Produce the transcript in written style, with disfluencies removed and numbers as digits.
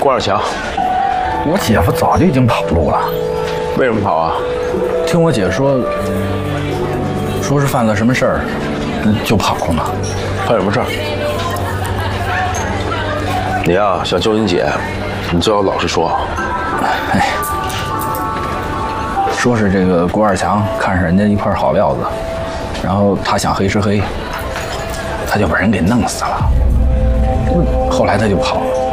郭二强， 我姐夫早就已经跑路了。 为什么跑啊？ 听我姐说是犯了什么事儿，就跑了嘛。 犯什么事儿？你呀，想救你姐，你最好老实说。 哎，说是这个郭二强看上人家一块好料子，然后他想黑吃黑，他就把人给弄死了。后来他就跑了。